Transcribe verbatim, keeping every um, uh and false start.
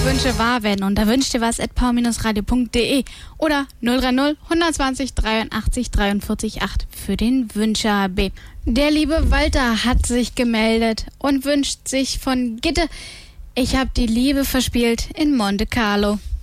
Wünsche wahr werden. Und da wünscht ihr was at power radio punkt de oder null drei null, hundertzwanzig, dreiundachtzig, dreiundvierzig acht für den Wünscher A B. Der liebe Walter hat sich gemeldet und wünscht sich von Gitte: Ich hab die Liebe verspielt in Monte Carlo.